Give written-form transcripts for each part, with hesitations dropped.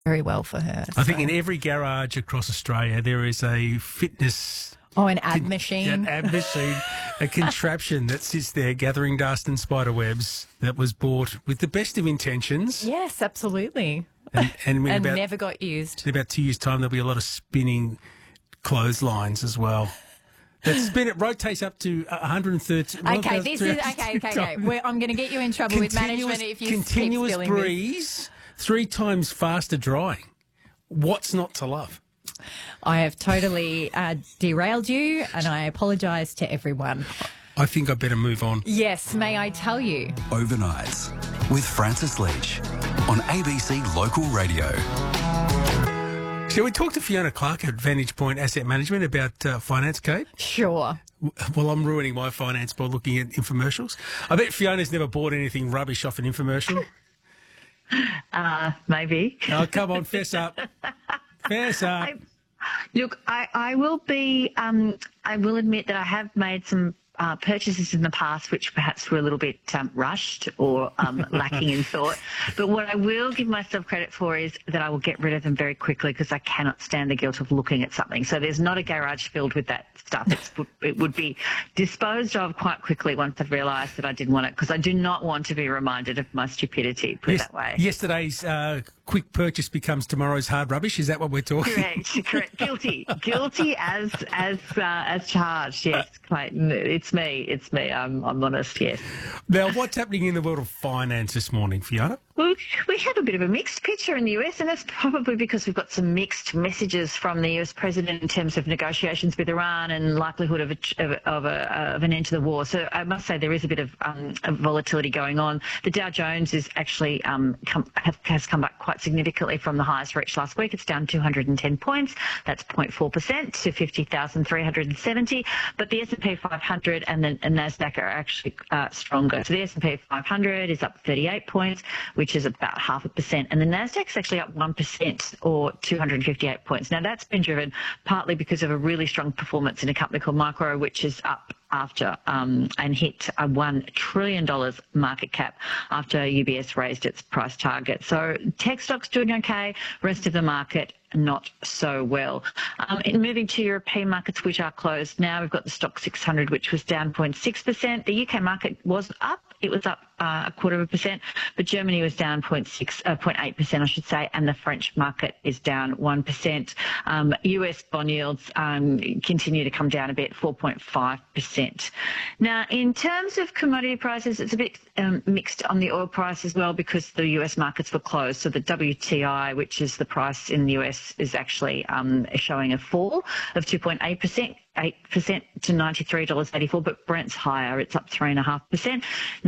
very well for her. I think in every garage across Australia there is a fitness... an ab machine. An ab machine, a contraption that sits there gathering dust and spider webs that was bought with the best of intentions. Yes, absolutely. And never got used. In about 2 years' time, there'll be a lot of spinning clotheslines as well. That spin, it rotates up to 130. Okay, this is okay. I'm going to get you in trouble with management if you continuous keep breeze, 3 times faster drying. What's not to love? I have totally derailed you, and I apologise to everyone. I think I better move on. Yes, may I tell you? Overnights with Francis Leach on ABC Local Radio. Shall we talk to Fiona Clark at Vantage Point Asset Management about finance, Kate? Sure. Well, I'm ruining my finance by looking at infomercials. I bet Fiona's never bought anything rubbish off an infomercial. Maybe. Oh, come on, fess up. Fess up. Look, I will admit that I have made some purchases in the past which perhaps were a little bit rushed or lacking in thought. But what I will give myself credit for is that I will get rid of them very quickly because I cannot stand the guilt of looking at something. So there's not a garage filled with that stuff. It would be disposed of quite quickly once I've realised that I didn't want it, because I do not want to be reminded of my stupidity, put it that way. Yesterday's quick purchase becomes tomorrow's hard rubbish. Is that what we're talking? Correct. Guilty as charged. Yes, Clayton. It's me. I'm honest. Yes. Now, what's happening in the world of finance this morning, Fiona? Well, we have a bit of a mixed picture in the US, and that's probably because we've got some mixed messages from the US president in terms of negotiations with Iran and likelihood of an end to the war. So I must say there is a bit of volatility going on. The Dow Jones is actually has come back quite significantly from the highs reached last week. It's down 210 points. That's 0.4% to 50,370. But the S&P 500 and the Nasdaq are actually stronger. So the S&P 500 is up 38 points, which is about 0.5%, and the Nasdaq's actually up 1% or 258 points. Now that's been driven partly because of a really strong performance in a company called Micro, which is up after and hit a $1 trillion market cap after UBS raised its price target. So tech stocks doing okay, rest of the market not so well. Moving to European markets, which are closed now, we've got the Stock 600, which was down 0.6%. The UK market was up. It was up 0.25%, but Germany was down 0.8%, I should say, and the French market is down 1%. US bond yields continue to come down a bit, 4.5%. Now, in terms of commodity prices, it's a bit mixed on the oil price as well, because the US markets were closed. So the WTI, which is the price in the US, is actually showing a fall of 2.8%. 8% to $93.84, but Brent's higher. It's up 3.5%,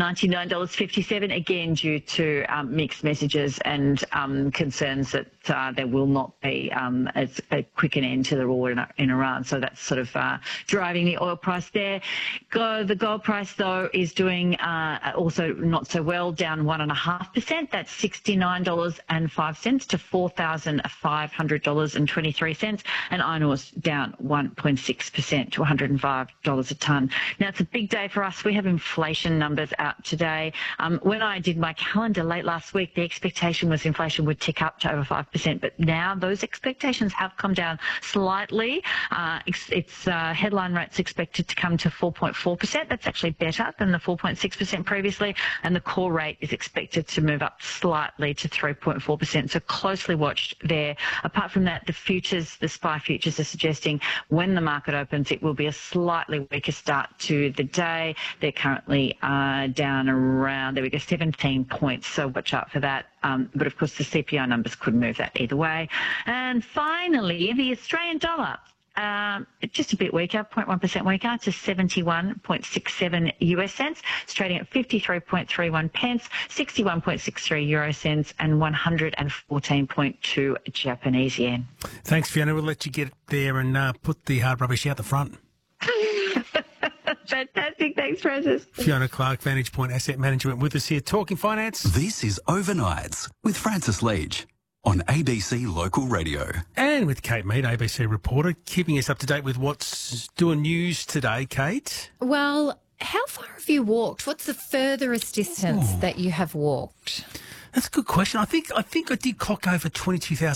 $99.57, again due to mixed messages and concerns that there will not be as a quick an end to the war in Iran. So that's sort of driving the oil price there. The gold price, though, is doing also not so well, down 1.5%. That's $69.05 to $4,500.23, and iron ore's down 1.6% to $105 a tonne. Now, it's a big day for us. We have inflation numbers out today. When I did my calendar late last week, the expectation was inflation would tick up to over 5%, but now those expectations have come down slightly. Its headline rate's expected to come to 4.4%. That's actually better than the 4.6% previously, and the core rate is expected to move up slightly to 3.4%. So closely watched there. Apart from that, the futures, the SPI futures are suggesting when the market opens, it will be a slightly weaker start to the day. They're currently down around, 17 points, so watch out for that. But of course, the CPI numbers could move that either way. And finally, the Australian dollar. Just a bit weaker, 0.1% weaker to 71.67 US cents. It's trading at 53.31 pence, 61.63 euro cents, and 114.2 Japanese yen. Thanks, Fiona. We'll let you get there and put the hard rubbish out the front. Fantastic. Thanks, Francis. Fiona Clark, Vantage Point Asset Management, with us here talking finance. This is Overnights with Francis Leach on ABC Local Radio. And with Kate Mead, ABC reporter, keeping us up to date with what's doing news today. Kate? Well, how far have you walked? What's the furthest distance that you have walked? That's a good question. I think I did clock over 22,000